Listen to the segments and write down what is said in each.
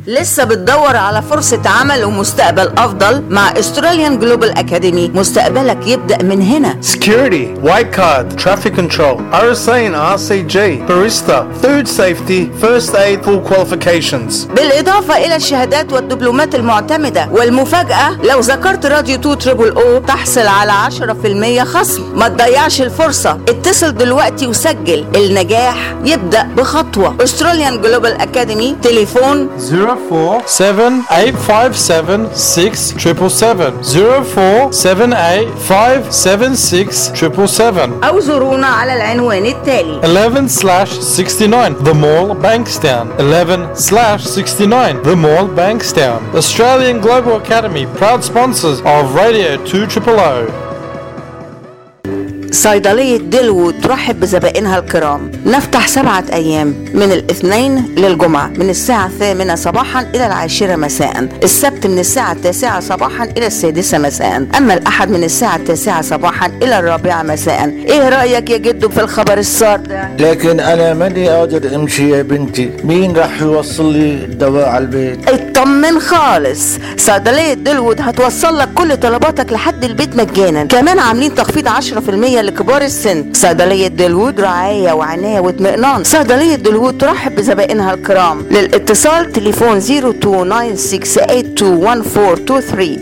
لسه بتدور على فرصة عمل ومستقبل أفضل؟ مع Australian Global Academy مستقبلك يبدأ من هنا. Security, white card, traffic control, RSA and RCG, barista, food safety, first aid, full qualifications. بالإضافة إلى الشهادات والدبلومات المعتمدة. والمفاجأة لو ذكرت راديو 2 تحصل على 10% خصم. ما تضيعش الفرصة، اتصل دلوقتي وسجل. النجاح يبدأ بخطوة. Australian Global Academy تليفون 0478576777 0478576777 أو زورونا على العنوان التالي 11/69 The Mall Bankstown 11/69 The Mall Bankstown. Australian Global Academy, proud sponsors of Radio 2 صيدلية ديلوود ترحب بزبائنها الكرام. نفتح 7 أيام من الاثنين للجمعة من الساعة 8 صباحا إلى 10 مساء، السبت من الساعة 9 صباحا إلى 6 مساء، أما الأحد من الساعة 9 صباحا إلى 4 مساء. إيه رأيك يا جدو في الخبر الصار ده؟ لكن أنا ماني قادر أمشي يا بنتي، مين راح يوصل لي الدواء على البيت؟ اطمن خالص، صيدلية ديلوود هتوصل لك كل طلباتك لحد البيت مجانا. كمان عاملين تخفيض 10% لكبار السن. صيدلية ديلوود رعاية وعناية واطمئنان. صيدلية ديلوود ترحب بزبائنها الكرام. للاتصال تليفون 0296821423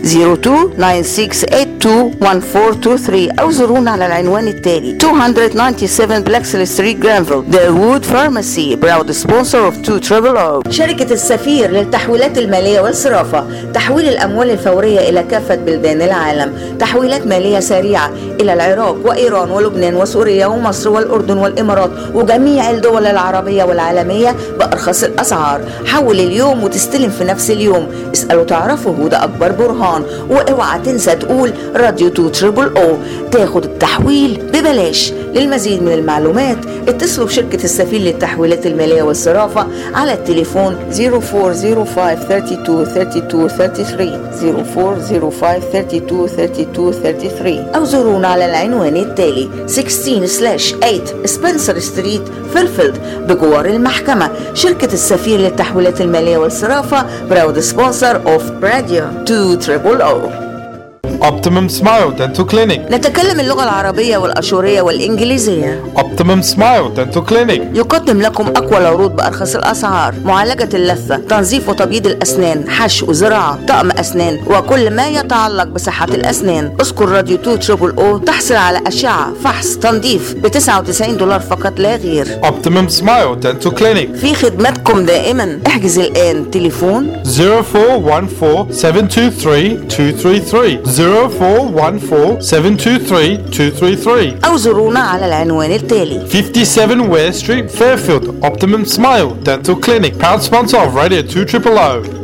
0296821423 أو زورونا على العنوان التالي 297 بلاكسل ستريت جرانفيل. ديلوود فارماسي براود سبونسر اوف 2 شركة السفير للتحويلات المالية والصرافة، تحويل الأموال الفورية إلى كافة بلدان العالم، تحويلات مالية سريعة إلى العراق وإيران ولبنان وسوريا ومصر والأردن والإمارات وجميع الدول العربية والعالمية بأرخص الأسعار. حول اليوم وتستلم في نفس اليوم. اسألوا تعرفوا، وده أكبر برهان. واوعى تنسى تقول راديو 2 تاخد التحويل ببلاش. للمزيد من المعلومات اتصلوا بشركة السفير للتحويلات المالية والصرافة على التليفون 0405323233 0405323233 أو زورونا على العنوان التالي 16/8 سبنسر ستريت فيلفيلد بجوار المحكمة. شركة السفير للتحويلات المالية والصرافة براود سبونسر اوف راديو 2 Optimum Smile Dental Clinic. نتكلم اللغة العربية والأشورية والإنجليزية. Optimum Smile Dental Clinic يقدم لكم أقوى العروض بأرخص الأسعار. معالجة اللثة، تنظيف وتبييض الأسنان، حشو، زراعة، طقم أسنان وكل ما يتعلق بصحة الأسنان. اذكر راديو 2 تحصل على أشعة، فحص، تنظيف $99 فقط لا غير. Optimum Smile Dental Clinic في خدمتكم دائما. احجز الآن تليفون 0414723233 0414723233 أو زورونا على العنوان التالي 57 Ware Street, Fairfield. Optimum Smile Dental Clinic, proud sponsor of Radio 2 000.